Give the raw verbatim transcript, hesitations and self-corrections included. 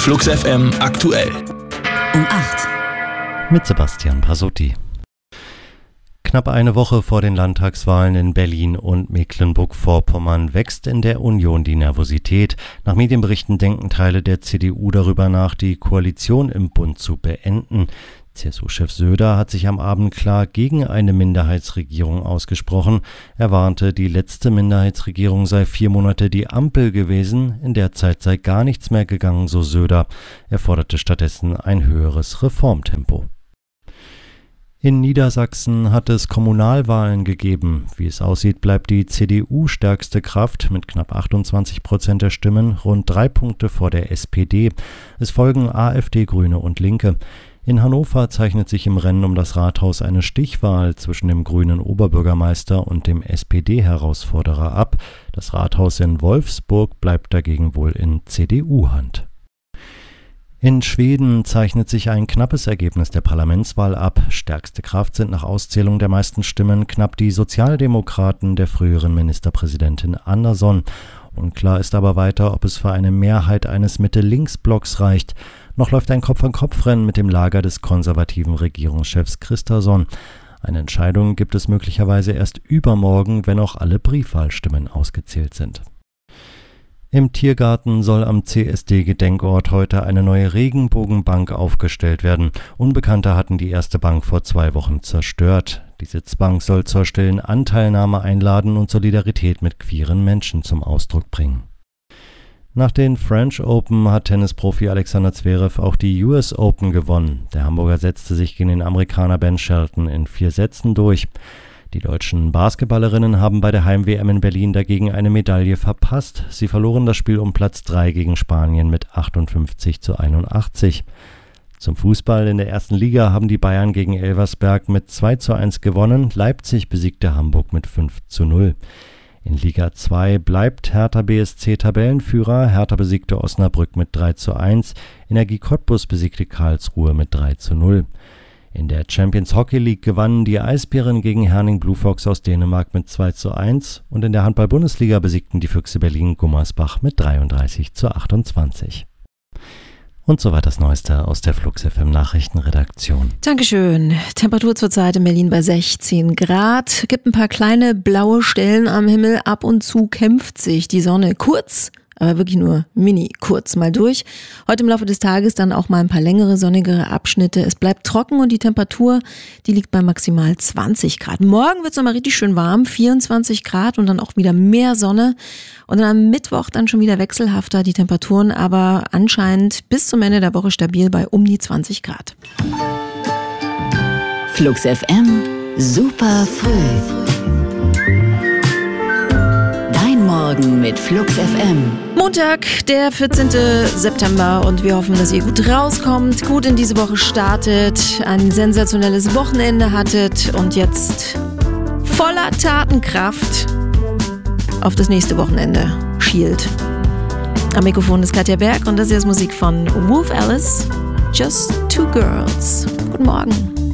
Flux F M aktuell. Um acht. Mit Sebastian Pasotti. Knapp eine Woche vor den Landtagswahlen in Berlin und Mecklenburg-Vorpommern wächst in der Union die Nervosität. Nach Medienberichten denken Teile der C D U darüber nach, die Koalition im Bund zu beenden. C S U-Chef Söder hat sich am Abend klar gegen eine Minderheitsregierung ausgesprochen. Er warnte, die letzte Minderheitsregierung sei vier Monate die Ampel gewesen. In der Zeit sei gar nichts mehr gegangen, so Söder. Er forderte stattdessen ein höheres Reformtempo. In Niedersachsen hat es Kommunalwahlen gegeben. Wie es aussieht, bleibt die C D U stärkste Kraft mit knapp achtundzwanzig Prozent der Stimmen, rund drei Punkte vor der S P D. Es folgen AfD, Grüne und Linke. In Hannover zeichnet sich im Rennen um das Rathaus eine Stichwahl zwischen dem grünen Oberbürgermeister und dem S P D-Herausforderer ab. Das Rathaus in Wolfsburg bleibt dagegen wohl in C D U-Hand. In Schweden zeichnet sich ein knappes Ergebnis der Parlamentswahl ab. Stärkste Kraft sind nach Auszählung der meisten Stimmen knapp die Sozialdemokraten der früheren Ministerpräsidentin Andersson. Unklar ist aber weiter, ob es für eine Mehrheit eines Mitte-Links-Blocks reicht. Noch läuft ein Kopf-an-Kopf-Rennen mit dem Lager des konservativen Regierungschefs Kristersson. Eine Entscheidung gibt es möglicherweise erst übermorgen, wenn auch alle Briefwahlstimmen ausgezählt sind. Im Tiergarten soll am C S D-Gedenkort heute eine neue Regenbogenbank aufgestellt werden. Unbekannte hatten die erste Bank vor zwei Wochen zerstört. Die Sitzbank soll zur stillen Anteilnahme einladen und Solidarität mit queeren Menschen zum Ausdruck bringen. Nach den French Open hat Tennisprofi Alexander Zverev auch die U S Open gewonnen. Der Hamburger setzte sich gegen den Amerikaner Ben Shelton in vier Sätzen durch. Die deutschen Basketballerinnen haben bei der Heim-W M in Berlin dagegen eine Medaille verpasst. Sie verloren das Spiel um Platz drei gegen Spanien mit achtundfünfzig zu einundachtzig. Zum Fußball in der ersten Liga haben die Bayern gegen Elversberg mit zwei zu eins gewonnen. Leipzig besiegte Hamburg mit fünf zu null. In Liga zwei bleibt Hertha B S C Tabellenführer. Hertha besiegte Osnabrück mit drei zu eins. Energie Cottbus besiegte Karlsruhe mit drei zu null. In der Champions Hockey League gewannen die Eisbären gegen Herning Blue Fox aus Dänemark mit zwei zu eins. Und in der Handball-Bundesliga besiegten die Füchse Berlin Gummersbach mit dreiunddreißig zu achtundzwanzig. Und soweit das Neueste aus der Flux F M Nachrichtenredaktion. Dankeschön. Temperatur zurzeit in Berlin bei sechzehn Grad. Gibt ein paar kleine blaue Stellen am Himmel. Ab und zu kämpft sich die Sonne kurz, aber wirklich nur mini kurz mal durch. Heute im Laufe des Tages dann auch mal ein paar längere, sonnigere Abschnitte. Es bleibt trocken und die Temperatur, die liegt bei maximal zwanzig Grad. Morgen wird es nochmal richtig schön warm, vierundzwanzig Grad und dann auch wieder mehr Sonne. Und dann am Mittwoch dann schon wieder wechselhafter die Temperaturen, aber anscheinend bis zum Ende der Woche stabil bei um die zwanzig Grad. Flux F M, super früh. Morgen mit Flux F M. Montag, der vierzehnten September und wir hoffen, dass ihr gut rauskommt, gut in diese Woche startet, ein sensationelles Wochenende hattet und jetzt voller Tatenkraft auf das nächste Wochenende schielt. Am Mikrofon ist Katja Berg und das hier ist Musik von Wolf Alice, Just Two Girls. Guten Morgen.